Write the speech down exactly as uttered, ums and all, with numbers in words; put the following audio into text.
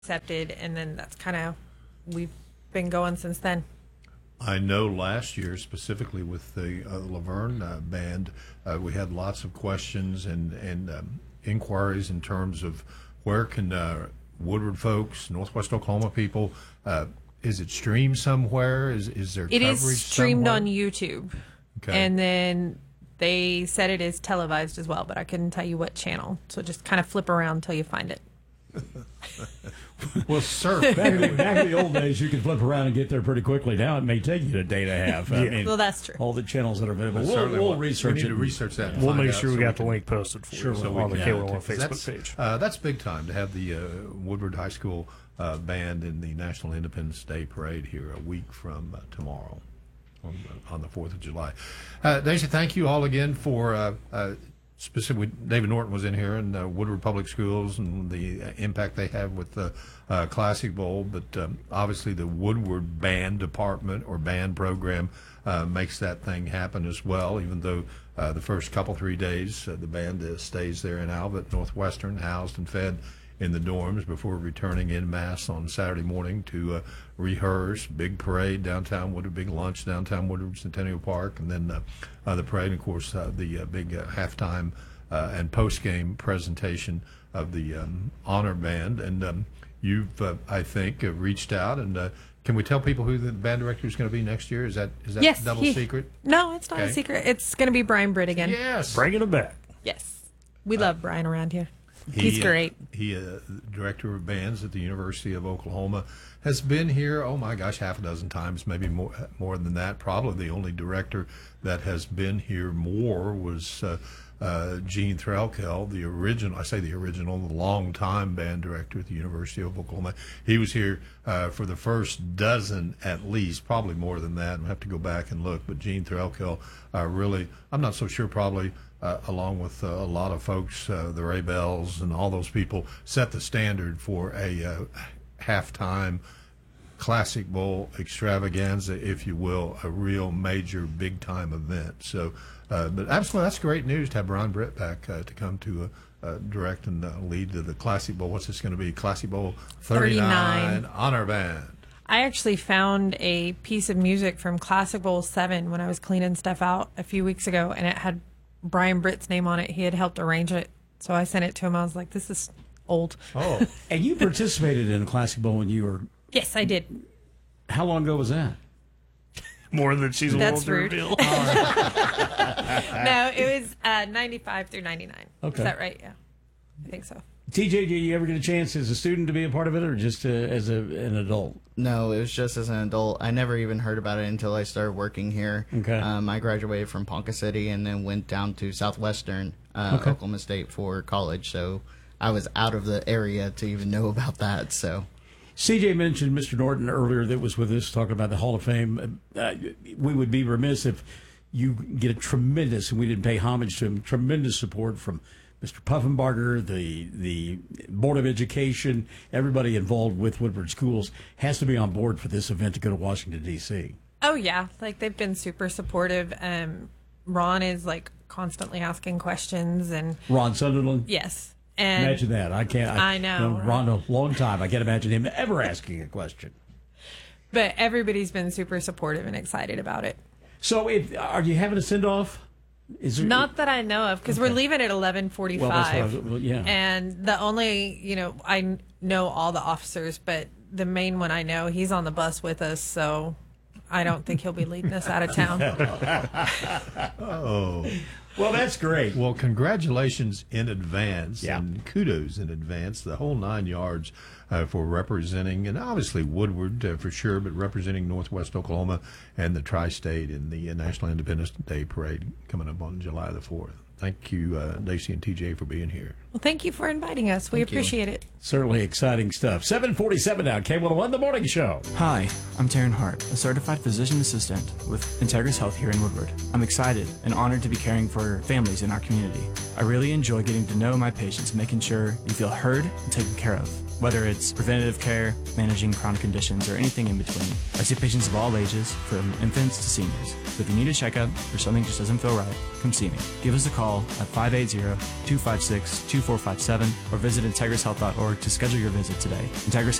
accepted, and then that's kind of, we've been going since then. I know last year, specifically with the uh, Laverne uh, band, uh, we had lots of questions and, and um, inquiries in terms of where can uh, Woodward folks, Northwest Oklahoma people, uh, is it streamed somewhere? Is is there It coverage is streamed somewhere? on YouTube, Okay. and then they said it is televised as well, but I couldn't tell you what channel. So just kind of flip around until you find it. Well, surf. Back in, the, back in the old days, you could flip around and get there pretty quickly. Now it may take you a day and a half. I mean, Well, that's true. all the channels that are available. We'll, Certainly we'll what- research we need it. to research that. and We'll find make out sure we so got can- the link posted for Sure you will. on the Yeah, K one oh one because Facebook that's, page. Uh, that's big time to have the uh, Woodward High School uh, band in the National Independence Day Parade here a week from uh, tomorrow on the, on the fourth of July. Uh, Daisy, thank you all again for uh, uh, specifically, David Norton was in here, and uh, Woodward Public Schools and the uh, impact they have with the uh, Classic Bowl, but um, obviously the Woodward Band Department or band program uh, makes that thing happen as well, even though uh, the first couple, three days, uh, the band uh, stays there in Albert Northwestern, housed and fed in the dorms before returning en masse on Saturday morning to uh, rehearse, big parade downtown Woodward, big lunch downtown Woodward Centennial Park, and then uh, uh, the parade, and of course, uh, the uh, big uh, halftime uh, and post-game presentation of the um, honor band. And um, you've, uh, I think, uh, reached out, and uh, can we tell people who the band director is going to be next year? Is that is that Yes, double he- secret? No, it's not Okay. a secret. It's going to be Brian Britt again. Yes. Bringing it back. Yes. We love Brian around here. He, He's uh, great. He, uh, director of bands at the University of Oklahoma, has been here, oh my gosh, half a dozen times, maybe more more than that. Probably the only director that has been here more was uh, uh, Gene Threlkel, the original, I say the original, the long-time band director at the University of Oklahoma. He was here uh, for the first dozen at least, probably more than that. I'll have to go back and look. But Gene Threlkel uh, really, I'm not so sure, probably Uh, along with uh, a lot of folks, uh, the Ray Bells and all those people, set the standard for a uh, halftime Classic Bowl extravaganza, if you will, a real major big-time event. So, uh, but absolutely, that's great news to have Brian Britt back uh, to come to uh, uh, direct and uh, lead to the Classic Bowl. What's this going to be? Classic Bowl thirty-nine, thirty-nine. Honor Band. I actually found a piece of music from Classic Bowl seven when I was cleaning stuff out a few weeks ago, and it had Brian Britt's name on it. He had helped arrange it. So I sent it to him. I was like, this is old. Oh, and you participated in a Classic Bowl when you were, Yes, I did. how long ago was that? More than she's That's willing rude. to reveal. No, it was uh, ninety-five through ninety-nine. Okay. Is that right? Yeah. I think so. T J, did you ever get a chance as a student to be a part of it, or just uh, as a, an adult? No, it was just as an adult. I never even heard about it until I started working here. Okay. Um, I graduated from Ponca City and then went down to Southwestern uh, Okay. Oklahoma State for college. So I was out of the area to even know about that. So C J mentioned Mister Norton earlier that was with us talking about the Hall of Fame. Uh, we would be remiss if you get a tremendous, and we didn't pay homage to him, tremendous support from Mister Puffenbarger, the the Board of Education, everybody involved with Woodward Schools has to be on board for this event to go to Washington, D C Oh, yeah. Like, they've been super supportive. Um, Ron is, like, constantly asking questions. And Ron Sunderland. yes. And Imagine that. I can't. I know, known right? Ron a long time. I can't imagine him ever asking a question. But everybody's been super supportive and excited about it. So, if, are you having a send off? Is there, Not that I know of, because we're leaving at eleven forty-five. Well, that's what I was, well, yeah. And the only, you know, I know all the officers, but the main one I know, he's on the bus with us, so I don't think he'll be leading us out of town. Oh. Well, that's great. Well, congratulations in advance, Yeah. and kudos in advance, the whole nine yards uh, for representing, and obviously Woodward uh, for sure, but representing Northwest Oklahoma and the Tri-State in the uh, National Independence Day Parade coming up on July the fourth. Thank you, uh, Daisy and T J, for being here. Well, thank you for inviting us. We Thank you. appreciate it. Certainly exciting stuff. seven forty-seven now, K one oh one, The Morning Show. Hi, I'm Taryn Hart, a certified physician assistant with Integris Health here in Woodward. I'm excited and honored to be caring for families in our community. I really enjoy getting to know my patients and making sure you feel heard and taken care of. Whether it's preventative care, managing chronic conditions, or anything in between, I see patients of all ages, from infants to seniors. So if you need a checkup or something just doesn't feel right, come see me. Give us a call at five eight zero, two five six, two four five seven or visit integris health dot org to schedule your visit today. Integris